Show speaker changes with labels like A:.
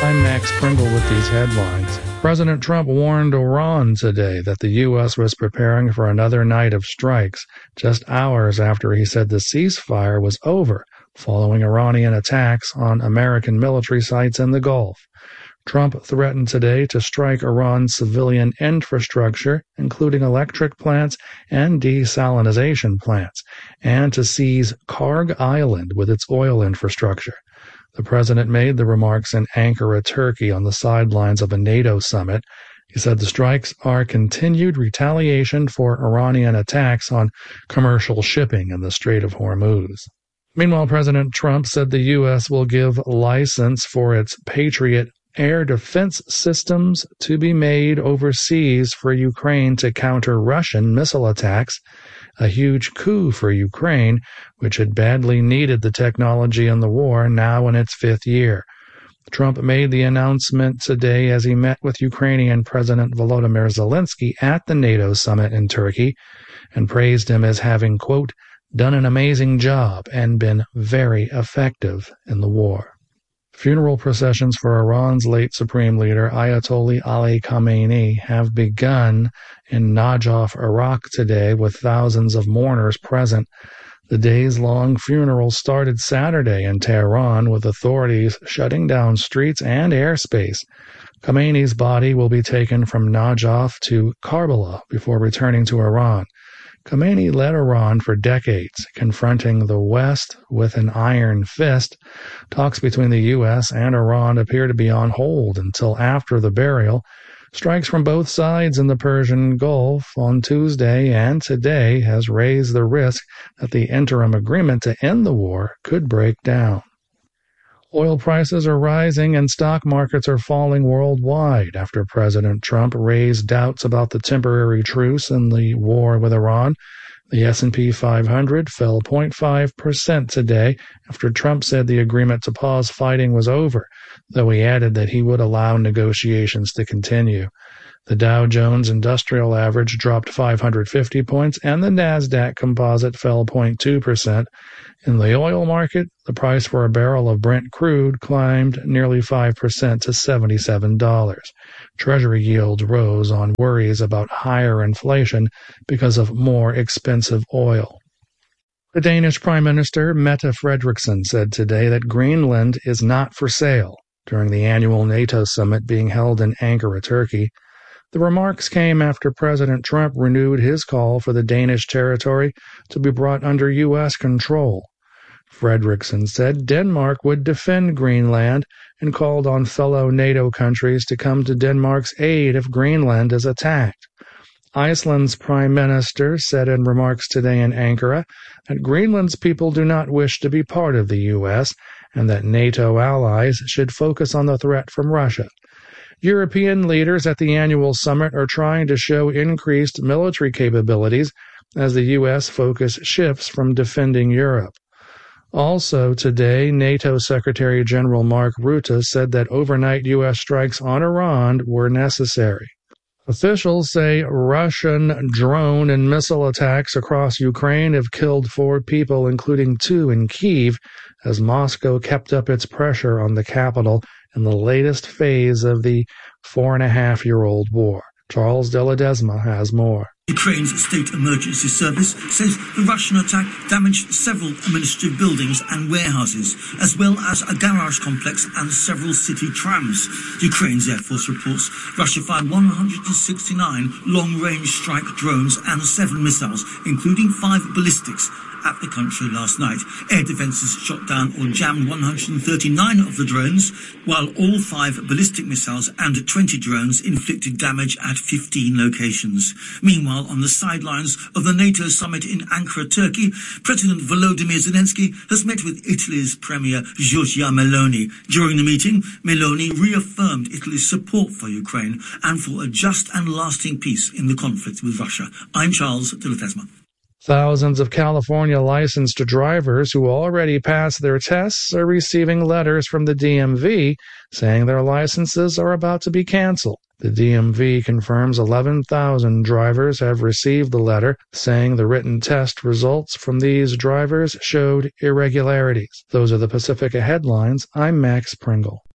A: I'm Max Pringle with these headlines. President Trump warned Iran today that the U.S. was preparing for another night of strikes, just hours after he said the ceasefire was over, following Iranian attacks on American military sites in the Gulf. Trump threatened today to strike Iran's civilian infrastructure, including electric plants and desalination plants, and to seize Karg Island with its oil infrastructure. The president made the remarks in Ankara, Turkey, on the sidelines of a NATO summit. He said the strikes are continued retaliation for Iranian attacks on commercial shipping in the Strait of Hormuz. Meanwhile, President Trump said the U.S. will give license for its Patriot air defense systems to be made overseas for Ukraine to counter Russian missile attacks, a huge coup for Ukraine, which had badly needed the technology in the war, now in its fifth year. Trump made the announcement today as he met with Ukrainian President Volodymyr Zelensky at the NATO summit in Turkey and praised him as having, quote, done an amazing job and been very effective in the war. Funeral processions for Iran's late supreme leader Ayatollah Ali Khamenei have begun in Najaf, Iraq today, with thousands of mourners present. The days-long funeral started Saturday in Tehran, with authorities shutting down streets and airspace. Khamenei's body will be taken from Najaf to Karbala before returning to Iran. Khamenei led Iran for decades, confronting the West with an iron fist. Talks between the U.S. and Iran appear to be on hold until after the burial. Strikes from both sides in the Persian Gulf on Tuesday and today has raised the risk that the interim agreement to end the war could break down. Oil prices are rising and stock markets are falling worldwide after President Trump raised doubts about the temporary truce in the war with Iran. The S&P 500 fell 0.5% today after Trump said the agreement to pause fighting was over, though he added that he would allow negotiations to continue. The Dow Jones Industrial Average dropped 550 points and the Nasdaq Composite fell 0.2%. In the oil market, the price for a barrel of Brent crude climbed nearly 5% to $77. Treasury yields rose on worries about higher inflation because of more expensive oil. The Danish Prime Minister Mette Frederiksen said today that Greenland is not for sale during the annual NATO summit being held in Ankara, Turkey. The remarks came after President Trump renewed his call for the Danish territory to be brought under U.S. control. Frederiksen said Denmark would defend Greenland and called on fellow NATO countries to come to Denmark's aid if Greenland is attacked. Iceland's prime minister said in remarks today in Ankara that Greenland's people do not wish to be part of the U.S. and that NATO allies should focus on the threat from Russia. European leaders at the annual summit are trying to show increased military capabilities as the U.S. focus shifts from defending Europe. Also today, NATO Secretary General Mark Rutte said that overnight U.S. strikes on Iran were necessary. Officials say Russian drone and missile attacks across Ukraine have killed 4 people, including 2 in Kyiv, as Moscow kept up its pressure on the capital in the latest phase of the 4.5-year-old war. Charles de Ledesma has more.
B: Ukraine's State Emergency Service says the Russian attack damaged several administrative buildings and warehouses, as well as a garage complex and several city trams. Ukraine's Air Force reports Russia fired 169 long-range strike drones and 7 missiles, including 5 ballistics, at the country last night. Air defences shot down or jammed 139 of the drones, while all 5 ballistic missiles and 20 drones inflicted damage at 15 locations. Meanwhile, on the sidelines of the NATO summit in Ankara, Turkey, President Volodymyr Zelensky has met with Italy's Premier Giorgia Meloni. During the meeting, Meloni reaffirmed Italy's support for Ukraine and for a just and lasting peace in the conflict with Russia. I'm Charles de Ledesma.
A: Thousands of California licensed drivers who already passed their tests are receiving letters from the DMV saying their licenses are about to be canceled. The DMV confirms 11,000 drivers have received the letter saying the written test results from these drivers showed irregularities. Those are the Pacifica headlines. I'm Max Pringle.